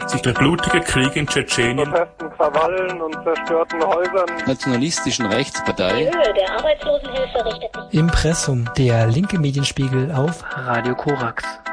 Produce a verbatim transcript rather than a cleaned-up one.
sich der blutige Krieg in Tschetschenien, Protesten, Krawallen und zerstörten Häusern, nationalistischen Rechtspartei, Die Höhe der Arbeitslosenhilfe richtet sich. Impressum, der linke Medienspiegel auf Radio Korax.